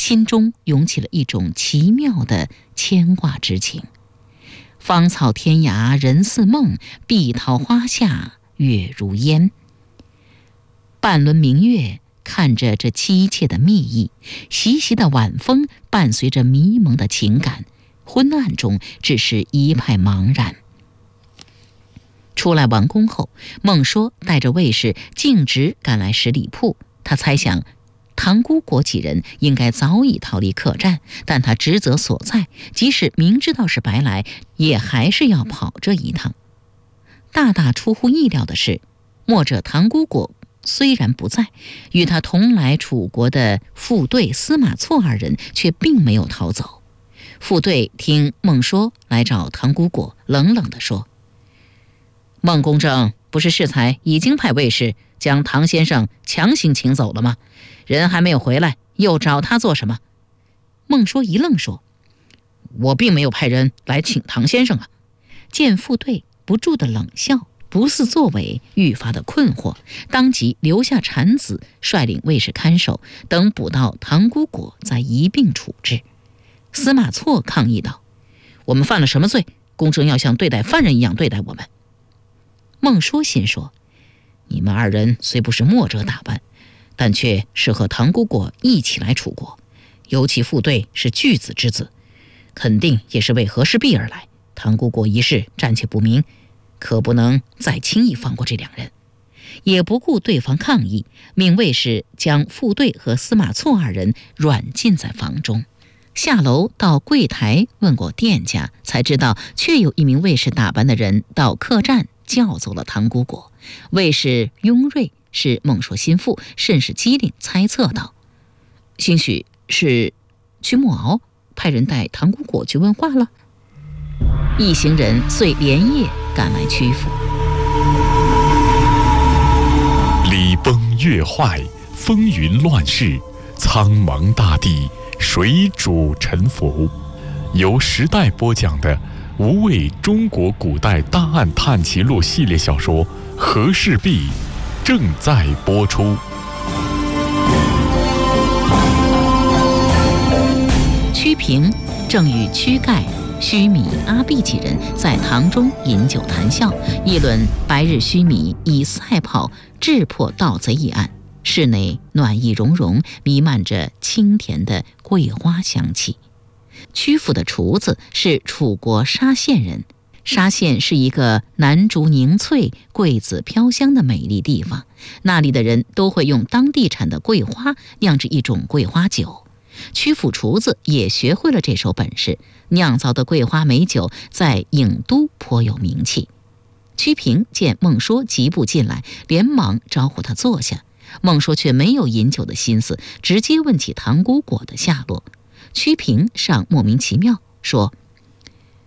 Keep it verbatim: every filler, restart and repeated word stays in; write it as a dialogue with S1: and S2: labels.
S1: 心中涌起了一种奇妙的牵挂之情。芳草天涯人似梦，碧桃花下月如烟。半轮明月看着这凄切的密意，习习的晚风伴随着迷蒙的情感，昏暗中只是一派茫然。出来王宫后，孟说带着卫士径直赶来十里铺。他猜想唐姑国几人应该早已逃离客栈，但他职责所在，即使明知道是白来，也还是要跑这一趟。大大出乎意料的是，墨者唐姑国虽然不在，与他同来楚国的副队司马错二人却并没有逃走。副队听孟说来找唐姑国，冷冷地说：孟公正不是适才已经派卫士将唐先生强行请走了吗？人还没有回来，又找他做什么？孟说一愣说：我并没有派人来请唐先生啊。见副队不住的冷笑，不似作为，愈发的困惑，当即留下产子率领卫士看守，等捕到唐姑国再一并处置。司马错抗议道：我们犯了什么罪？公正要像对待犯人一样对待我们。孟说心说：你们二人虽不是墨者打扮，但却是和唐姑国一起来楚国，尤其副队是巨子之子，肯定也是为和氏璧而来。唐姑国一事暂且不明，可不能再轻易放过这两人。也不顾对方抗议，命卫士将副队和司马错二人软禁在房中。下楼到柜台问过店家，才知道确有一名卫士打扮的人到客栈叫走了唐姑国。卫士雍瑞是孟说心腹，甚是机灵，猜测道：兴许是去莫敖派人带唐姑国去问话了。一行人遂连夜赶来曲阜。
S2: 礼崩乐坏，风云乱世，苍茫大地，水主沉浮。由时代播讲的无畏中国古代大案探奇录系列小说《和氏璧》正在播出。
S1: 屈平正与屈盖、须弥、阿弼几人在堂中饮酒谈笑，议论白日须弥以赛跑智破盗贼一案。室内暖意融融，弥漫着清甜的桂花香气。曲阜的厨子是楚国沙县人，沙县是一个楠竹凝翠、桂子飘香的美丽地方，那里的人都会用当地产的桂花酿制一种桂花酒。曲阜厨子也学会了这手本事，酿造的桂花美酒在郢都颇有名气。屈平见孟说疾步进来，连忙招呼他坐下。孟说却没有饮酒的心思，直接问起唐姑国的下落。屈平尚莫名其妙，说：